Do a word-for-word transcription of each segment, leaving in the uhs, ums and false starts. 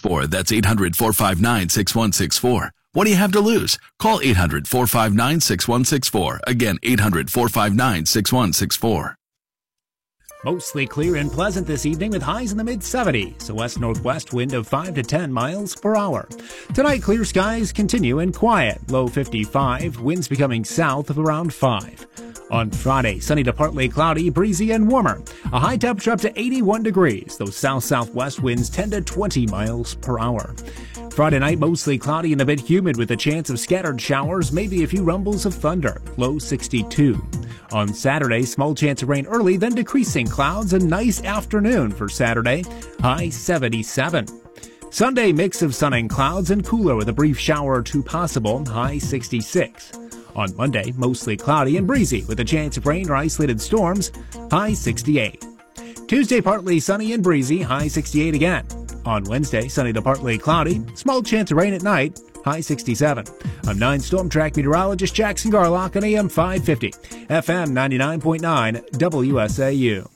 four. That's eight hundred, four five nine, six one six four. What do you have to lose? Call eight hundred, four five nine, six one six four. Again, eight hundred, four five nine, six one six four. Mostly clear and pleasant this evening with highs in the mid seventies. A west-northwest wind of five to ten miles per hour. Tonight, clear skies continue and quiet. Low fifty-five, winds becoming south of around five. On Friday, sunny to partly cloudy, breezy and warmer. A high temperature up to eighty-one degrees, though south-southwest winds ten to twenty miles per hour. Friday night, mostly cloudy and a bit humid with a chance of scattered showers, maybe a few rumbles of thunder. Low sixty-two. On Saturday, small chance of rain early, then decreasing clouds. A nice afternoon for Saturday. High seventy-seven. Sunday, mix of sun and clouds and cooler with a brief shower or two possible. High sixty-six. On Monday, mostly cloudy and breezy with a chance of rain or isolated storms. High sixty-eight. Tuesday, partly sunny and breezy. High sixty-eight again. On Wednesday, sunny to partly cloudy. Small chance of rain at night. High sixty-seven. I'm nine Storm Track meteorologist Jackson Garlock on A M five fifty. F M ninety-nine point nine W S A U.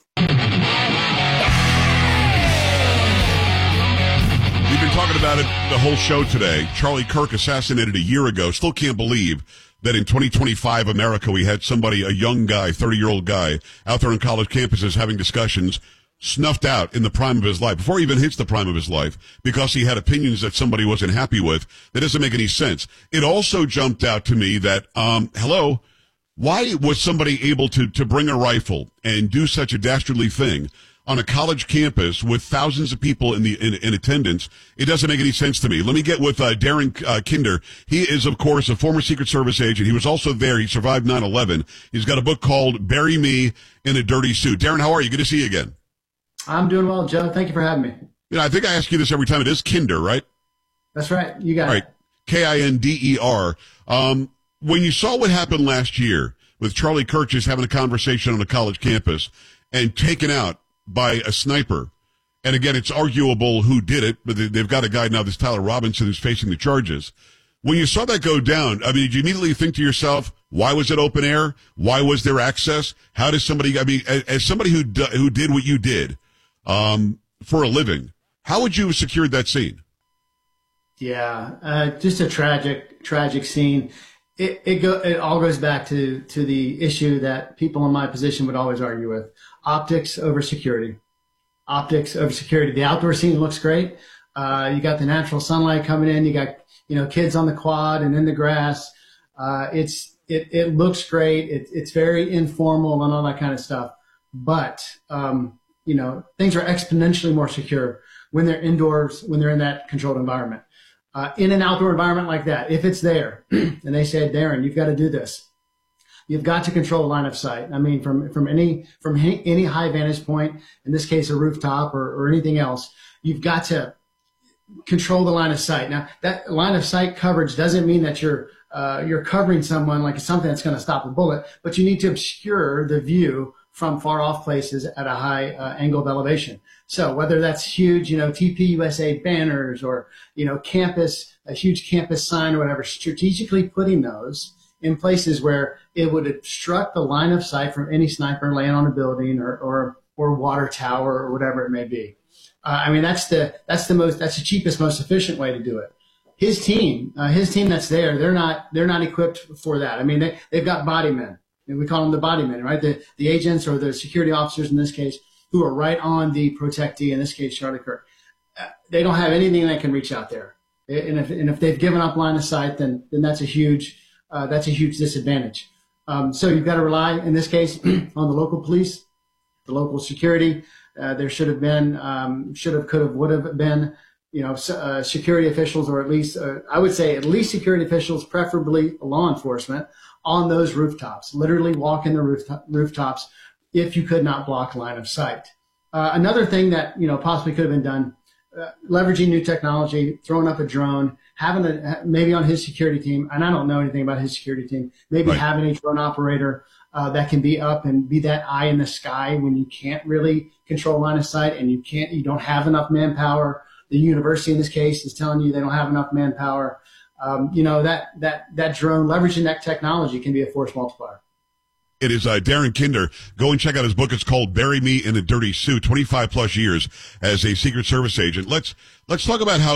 We've been talking about it the whole show today. Charlie Kirk assassinated a year ago. Still can't believe that in twenty twenty-five America we had somebody, a young guy, thirty-year-old guy, out there on college campuses having discussions, snuffed out in the prime of his life, before he even hits the prime of his life, because he had opinions that somebody wasn't happy with. That doesn't make any sense. It also jumped out to me that, um, hello, why was somebody able to, to bring a rifle and do such a dastardly thing on a college campus with thousands of people in the in, in attendance? It doesn't make any sense to me. Let me get with uh, Darren uh, Kinder. He is, of course, a former Secret Service agent. He was also there. He survived nine eleven. He's got a book called Bury Me in a Dirty Suit. Darren, how are you? Good to see you again. I'm doing well, Joe. Thank you for having me. You know, I think I ask you this every time. It is Kinder, right? That's right. You got All it. right. K I N D E R. Um, when you saw what happened last year with Charlie Kirk just having a conversation on a college campus and taken out by a sniper, and again, it's arguable who did it, but they've got a guy now, this Tyler Robinson, who's facing the charges. When you saw that go down, I mean, did you immediately think to yourself, why was it open air? Why was there access? How does somebody, I mean, as, as somebody who do, who did what you did, Um, for a living, how would you have secured that scene? Yeah, uh, just a tragic, tragic scene. It it, go, it all goes back to to the issue that people in my position would always argue with: optics over security. Optics over security. The outdoor scene looks great. Uh, you got the natural sunlight coming in. You got you know kids on the quad and in the grass. Uh, it's it it looks great. It, it's very informal and all that kind of stuff. But um, you know, things are exponentially more secure when they're indoors, when they're in that controlled environment. Uh, in an outdoor environment like that, if it's there, and they say, Darren, you've got to do this. You've got to control the line of sight. I mean, from from any from any high vantage point, in this case, a rooftop or, or anything else, you've got to control the line of sight. Now, that line of sight coverage doesn't mean that you're uh, you're covering someone like it's something that's going to stop a bullet, but you need to obscure the view from far off places at a high uh, angle of elevation. So whether that's huge, you know, T P U S A banners or, you know, campus, a huge campus sign or whatever, strategically putting those in places where it would obstruct the line of sight from any sniper laying on a building or, or, or water tower or whatever it may be. Uh, I mean, that's the, that's the most, that's the cheapest, most efficient way to do it. His team, uh, his team that's there, they're not, they're not equipped for that. I mean, they, they've got body men. We call them the body men, right? The, the agents or the security officers in this case who are right on the protectee, in this case, Charlie Kirk. Uh, they don't have anything that can reach out there. And if, and if they've given up line of sight, then, then that's a huge, uh, that's a huge disadvantage. Um, so you've got to rely, in this case, on the local police, the local security. Uh, there should have been, um, should have, could have, would have been, you know, uh, security officials, or at least, uh, I would say at least security officials, preferably law enforcement, on those rooftops, literally walking the roof, rooftops if you could not block line of sight. Uh, another thing that, you know, possibly could have been done, uh, leveraging new technology, throwing up a drone, having a, maybe on his security team, and I don't know anything about his security team, maybe right. having a drone operator uh, that can be up and be that eye in the sky when you can't really control line of sight and you can't, you don't have enough manpower. The university in this case is telling you they don't have enough manpower. Um, you know, that, that, that drone, leveraging that technology can be a force multiplier. It is uh, Darren Kinder. Go and check out his book. It's called Bury Me in a Dirty Suit, twenty-five plus years as a Secret Service agent. Let's, let's talk about how